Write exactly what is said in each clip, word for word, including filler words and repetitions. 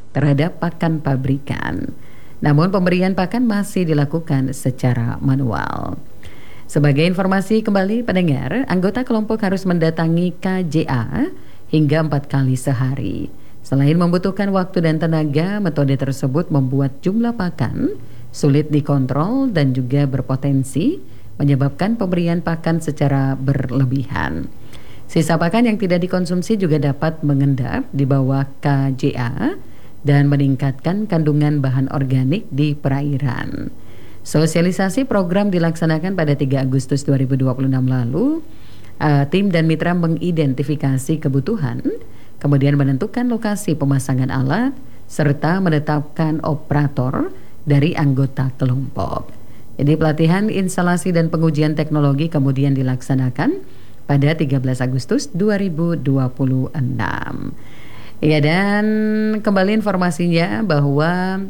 terhadap pakan pabrikan. Namun pemberian pakan masih dilakukan secara manual. Sebagai informasi kembali pendengar, anggota kelompok harus mendatangi K J A hingga empat kali sehari. Selain membutuhkan waktu dan tenaga, metode tersebut membuat jumlah pakan sulit dikontrol dan juga berpotensi menyebabkan pemberian pakan secara berlebihan. Sisa pakan yang tidak dikonsumsi juga dapat mengendap di bawah K J A dan meningkatkan kandungan bahan organik di perairan. Sosialisasi program dilaksanakan pada tiga Agustus dua ribu dua puluh enam lalu. Uh, tim dan mitra mengidentifikasi kebutuhan, kemudian menentukan lokasi pemasangan alat, serta menetapkan operator dari anggota kelompok. Jadi pelatihan, instalasi, dan pengujian teknologi kemudian dilaksanakan pada tiga belas Agustus dua ribu dua puluh enam. Ya, dan kembali informasinya bahwa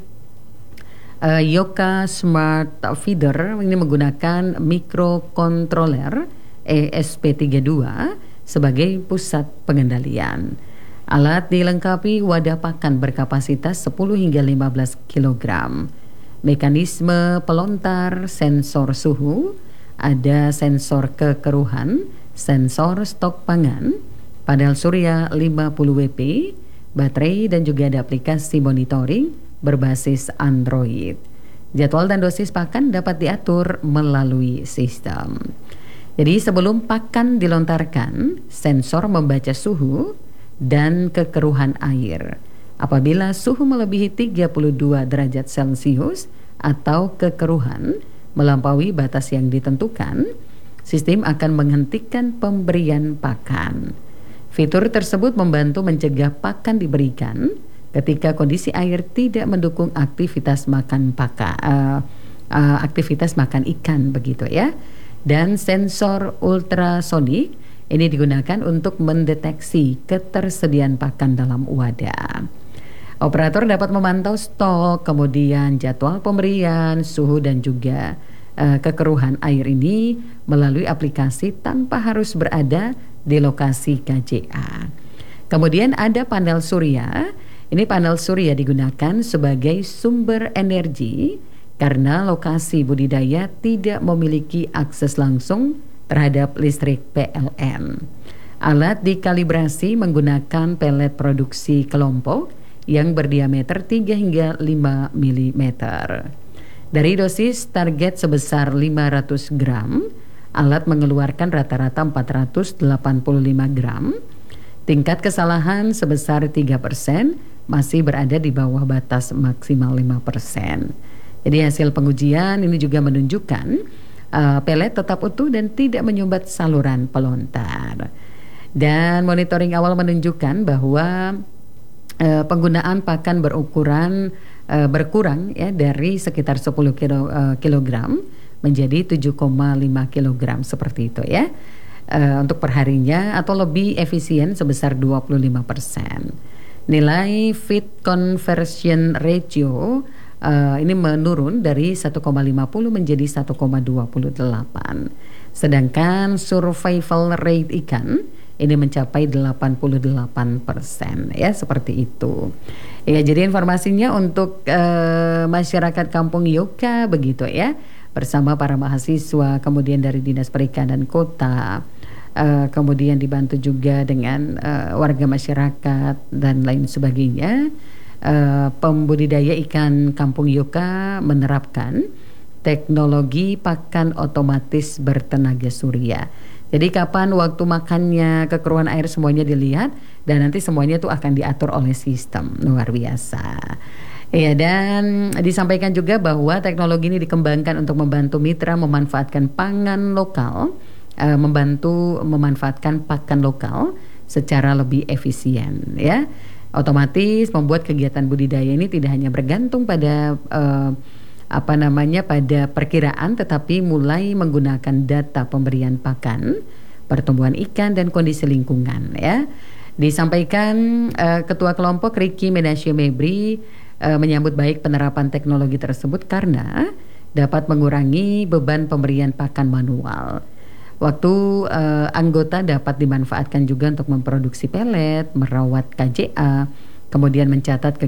uh, Yoka Smart Feeder ini menggunakan microcontroller E S P tiga puluh dua sebagai pusat pengendalian. Alat dilengkapi wadah pakan berkapasitas sepuluh hingga lima belas kilogram. Mekanisme pelontar, sensor suhu, ada sensor kekeruhan, sensor stok pangan, panel surya lima puluh watt, baterai, dan juga ada aplikasi monitoring berbasis Android. Jadwal dan dosis pakan dapat diatur melalui sistem. Jadi sebelum pakan dilontarkan, sensor membaca suhu dan kekeruhan air. Apabila suhu melebihi tiga puluh dua derajat Celcius atau kekeruhan melampaui batas yang ditentukan, sistem akan menghentikan pemberian pakan. Fitur tersebut membantu mencegah pakan diberikan ketika kondisi air tidak mendukung aktivitas makan pakan, uh, uh, aktivitas makan ikan begitu ya. Dan sensor ultrasonik ini digunakan untuk mendeteksi ketersediaan pakan dalam wadah. Operator dapat memantau stok, kemudian jadwal pemberian, suhu, dan juga uh, kekeruhan air ini melalui aplikasi tanpa harus berada di lokasi K J A. Kemudian ada panel surya. Ini panel surya digunakan sebagai sumber energi karena lokasi budidaya tidak memiliki akses langsung terhadap listrik P L N. Alat dikalibrasi menggunakan pelet produksi kelompok yang berdiameter tiga hingga lima milimeter. Dari dosis target sebesar lima ratus gram, alat mengeluarkan rata-rata empat ratus delapan puluh lima gram. Tingkat kesalahan sebesar tiga persen, masih berada di bawah batas maksimal lima persen. Jadi hasil pengujian ini juga menunjukkan uh, pelet tetap utuh dan tidak menyumbat saluran pelontar. Dan monitoring awal menunjukkan bahwa uh, penggunaan pakan berukuran uh, berkurang ya dari sekitar sepuluh kilogram menjadi tujuh koma lima kilogram seperti itu ya. Uh, untuk perharinya atau lebih efisien sebesar dua puluh lima persen. Nilai feed conversion ratio uh, ini menurun dari satu koma lima puluh menjadi satu koma dua delapan. Sedangkan survival rate ikan ini mencapai delapan puluh delapan persen ya, seperti itu. Ya, jadi informasinya untuk uh, masyarakat Kampung Yoka begitu ya, bersama para mahasiswa, kemudian dari Dinas Perikanan Kota, uh, kemudian dibantu juga dengan uh, warga masyarakat dan lain sebagainya. Uh, pembudidaya ikan Kampung Yoka menerapkan teknologi pakan otomatis bertenaga surya. Jadi kapan waktu makannya, kekeruhan air, semuanya dilihat dan nanti semuanya itu akan diatur oleh sistem. Luar biasa. Ya, dan disampaikan juga bahwa teknologi ini dikembangkan untuk membantu mitra memanfaatkan pangan lokal, uh, membantu memanfaatkan pakan lokal secara lebih efisien ya. Otomatis membuat kegiatan budidaya ini tidak hanya bergantung pada uh, apa namanya pada perkiraan, tetapi mulai menggunakan data pemberian pakan, pertumbuhan ikan, dan kondisi lingkungan ya. Disampaikan uh, Ketua Kelompok Ricky Menashe Mebri uh, menyambut baik penerapan teknologi tersebut karena dapat mengurangi beban pemberian pakan manual. Waktu uh, anggota dapat dimanfaatkan juga untuk memproduksi pelet, merawat K J A, kemudian mencatat